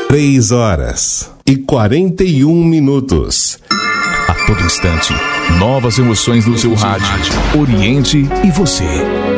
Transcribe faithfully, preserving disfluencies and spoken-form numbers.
Três horas e quarenta e um minutos. A todo instante, novas emoções no seu rádio. Oriente e você.